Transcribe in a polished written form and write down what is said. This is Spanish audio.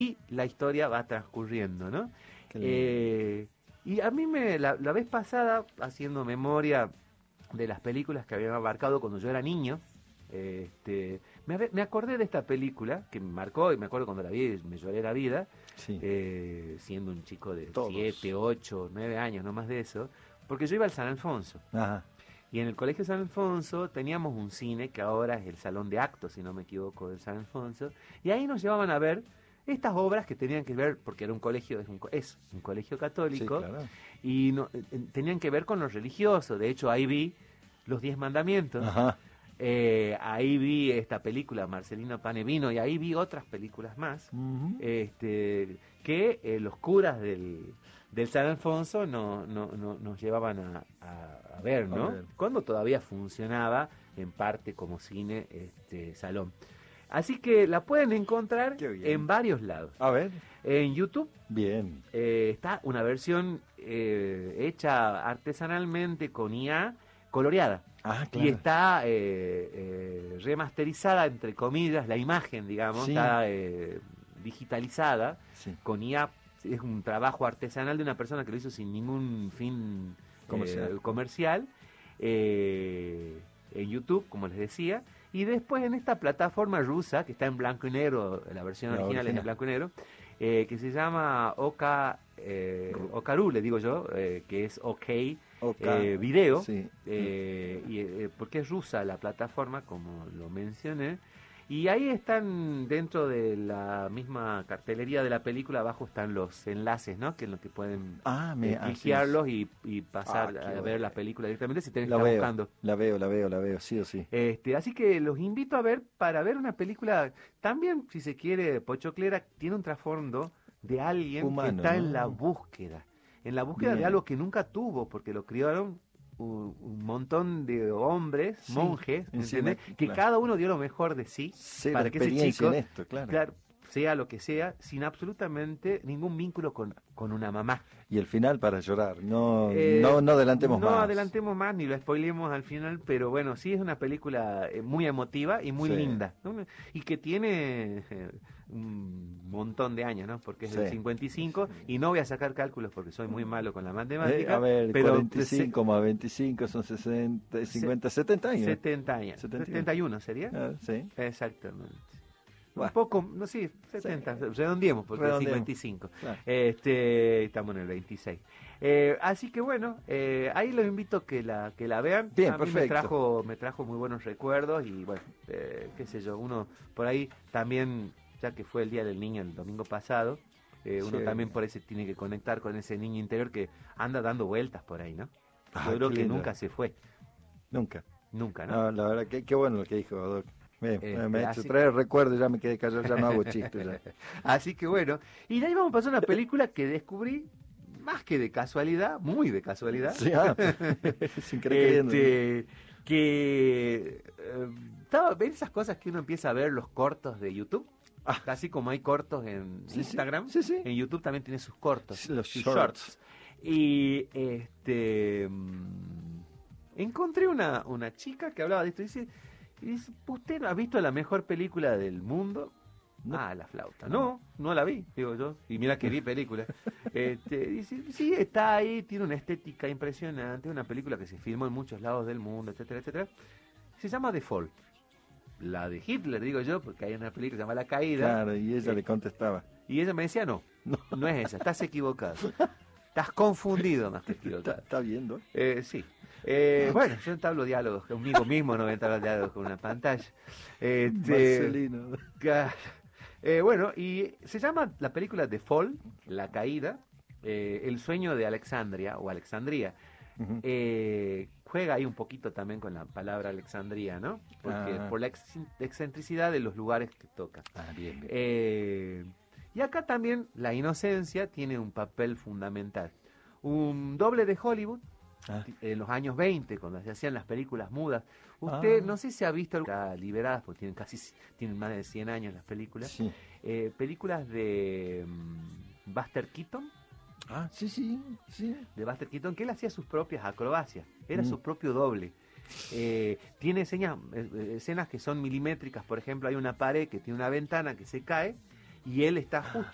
y la historia va transcurriendo, ¿no? Qué lindo. Y a mí la vez pasada, haciendo memoria de las películas que habían marcado cuando yo era niño, me acordé de esta película que me marcó, y me acuerdo cuando la vi, me lloré la vida, Sí. siendo un chico de Todos. 7, 8, 9 años, no más de eso, porque yo iba al San Alfonso. Ajá. Y en el Colegio San Alfonso teníamos un cine que ahora es el Salón de Actos, si no me equivoco, del San Alfonso. Y ahí nos llevaban a ver estas obras que tenían que ver, porque era un colegio, es un colegio católico, Sí, claro. y tenían que ver con lo religioso. De hecho, ahí vi los 10 mandamientos. Ajá. Ahí vi esta película, Marcelino Panevino, y ahí vi otras películas más, Ujú. que los curas del San Alfonso nos llevaban a ver, ¿no? A ver. Cuando todavía funcionaba en parte como cine salón. Así que la pueden encontrar Qué bien. en varios lados. A ver. En YouTube Bien. está una versión hecha artesanalmente con IA coloreada. Ah, claro. Y está remasterizada, entre comillas, la imagen, digamos, Sí. está digitalizada Sí. con IA. Es un trabajo artesanal de una persona que lo hizo sin ningún fin comercial, en YouTube, como les decía. Y después en esta plataforma rusa, que está en blanco y negro, la versión original es en blanco y negro, que se llama Okaru, le digo yo, que es OK. Video, Sí. porque es rusa la plataforma, como lo mencioné, y ahí están, dentro de la misma cartelería de la película, abajo están los enlaces, ¿no? Que en los que pueden cliquearlos y pasar a ver bueno. la película directamente si tenés que La estar veo, buscando. la veo, sí o sí. Así que los invito a ver, para ver una película, también, si se quiere, pochoclera, tiene un trasfondo de alguien Humano, que está ¿no? en la búsqueda de Bien. algo que nunca tuvo, porque lo criaron un montón de hombres, Sí, monjes, encima, ¿entendés? Que claro. cada uno dio lo mejor de sí Cero para que ese experiencia chico, en esto, claro. sea lo que sea, sin absolutamente ningún vínculo con una mamá. Y el final para llorar. No adelantemos más. No adelantemos más ni lo spoilemos al final, pero bueno, sí es una película muy emotiva y muy Sí. linda, ¿no? Y que tiene un montón de años, ¿no? Porque es del 55, y no voy a sacar cálculos porque soy muy malo con la matemática. A ver, pero 45 más 25 son 60, 50, 70 años. 70 años. 71 sería. Ah, sí. Exactamente. Bueno. Un poco, no, sí, 70, redondeemos, porque es 55. Claro. Estamos en el 26. Así que bueno, ahí los invito a que la vean. Bien, a mí perfecto. me trajo muy buenos recuerdos y bueno, qué sé yo, uno por ahí también, ya que fue el Día del Niño el domingo pasado, uno Sí. también por eso tiene que conectar con ese niño interior que anda dando vueltas por ahí, ¿no? Ah, Yo creo qué que lindo. nunca se fue. Nunca. Nunca, ¿no? No, la verdad, qué bueno lo que dijo, Doc. Me ha hecho así- traer recuerdos, ya me quedé callado, ya no hago chistes. Ya. Así que bueno, y de ahí vamos a pasar a una película que descubrí más que de casualidad, muy de casualidad. Sí, sin querer queriendo. Que ven esas cosas que uno empieza a ver los cortos de YouTube. Así como hay cortos en Instagram, Sí. en YouTube también tiene sus cortos, Sí, los sus shorts. Y encontré una chica que hablaba de esto y dice, ¿usted ha visto la mejor película del mundo? No. La flauta. No la vi, digo yo. Y mira que vi películas. Dice, sí, está ahí, tiene una estética impresionante, una película que se filmó en muchos lados del mundo, etcétera, etcétera. Se llama The Fall. La de Hitler, digo yo, porque hay una película que se llama La Caída. Claro, y ella le contestaba. Y ella me decía, no es esa, estás equivocado. Estás confundido más que equivocado. ¿Está viendo? Sí. Bueno, yo entablo diálogos conmigo mismo, no entablo diálogos con una pantalla. Marcelino. Bueno, y se llama la película The Fall, La Caída, el sueño de Alexandria o Alexandría. Uh-huh. Juega ahí un poquito también con la palabra Alexandría, ¿no? Porque Ah. por la excentricidad de los lugares que toca. Bien. Y acá también la inocencia tiene un papel fundamental. Un doble de Hollywood, en los años 20, cuando se hacían las películas mudas. Usted, no sé si ha visto liberadas, porque tienen más de 100 años las películas. Sí. Películas de Buster Keaton. Sí. De Buster Keaton, que él hacía sus propias acrobacias. Era su propio doble. Tiene escenas que son milimétricas. Por ejemplo, hay una pared que tiene una ventana que se cae y él está justo